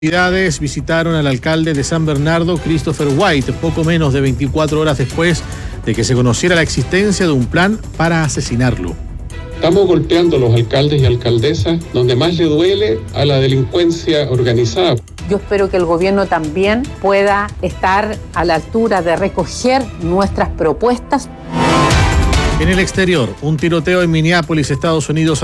Autoridades visitaron al alcalde de San Bernardo, Christopher White, poco menos de 24 horas después de que se conociera la existencia de un plan para asesinarlo. Estamos golpeando a los alcaldes y alcaldesas donde más le duele a la delincuencia organizada. Yo espero que el gobierno también pueda estar a la altura de recoger nuestras propuestas. En el exterior, un tiroteo en Minneapolis, Estados Unidos,